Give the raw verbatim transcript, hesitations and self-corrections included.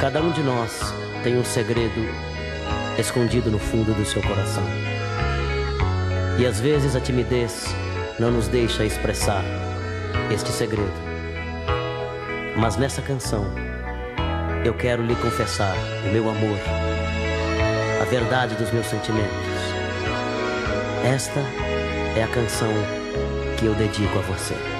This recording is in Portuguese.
Cada um de nós tem um segredo escondido no fundo do seu coração. E às vezes a timidez não nos deixa expressar este segredo. Mas nessa canção eu quero lhe confessar o meu amor, a verdade dos meus sentimentos. Esta é a canção que eu dedico a você.